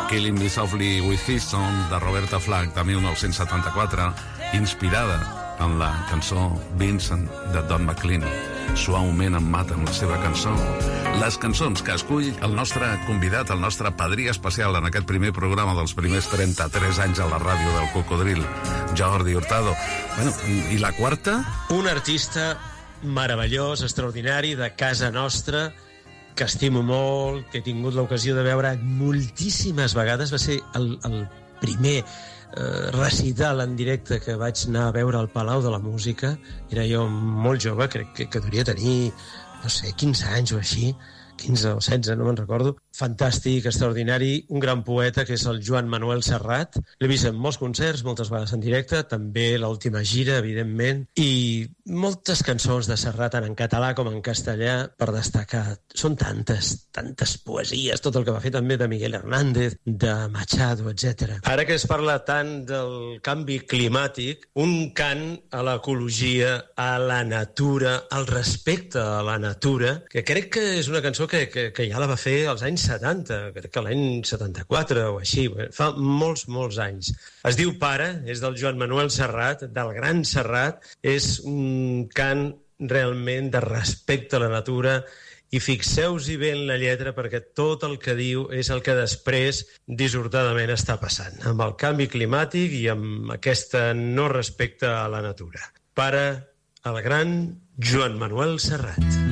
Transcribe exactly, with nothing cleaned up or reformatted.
Killing Me Softly with Fiston, de Roberta Flack, de mil nou-cents setanta-quatre, inspirada en la cançó Vincent de Don McLean. Suaument em mata amb la seva cançó. Les cançons que escull el nostre convidat, el nostre padrí especial en aquest primer programa dels primers trenta-tres anys a la ràdio del Cocodril, Jordi Hurtado. Bueno, i la quarta? Un artista meravellós, extraordinari, de casa nostra, que estimo molt, que he tingut l'ocasió de veure moltíssimes vegades. Va ser el, el primer eh, recital en directe que vaig anar a veure al Palau de la Música. Era jo molt jove, crec que, que devia tenir, no sé, quinze anys o així, quinze o setze, no me'n recordo. Fantàstic, extraordinari, un gran poeta que és el Joan Manuel Serrat. L'he vist en molts concerts, moltes vegades en directe, també l'última gira, evidentment, i moltes cançons de Serrat, tant en català com en castellà, per destacar. Són tantes, tantes poesies, tot el que va fer també de Miguel Hernández, de Machado, etcètera. Ara que es parla tant del canvi climàtic, un cant a l'ecologia, a la natura, al respecte a la natura, que crec que és una cançó que, que, que ja la va fer als anys setanta, crec que l'any setanta-quatre o així, fa molts, molts anys. Es diu Pare, és del Joan Manuel Serrat, del gran Serrat, és un cant realment de respecte a la natura, i fixeu-hi bé en la lletra perquè tot el que diu és el que després dissortadament està passant, amb el canvi climàtic i amb aquesta no respecte a la natura. Pare, el gran Joan Manuel Serrat.